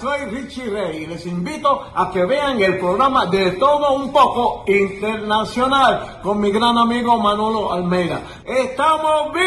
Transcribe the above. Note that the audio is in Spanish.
soy Richie Rey y les invito a que vean el programa De Todo Un Poco Internacional con mi gran amigo Manolo Almeida. ¡Estamos vivos!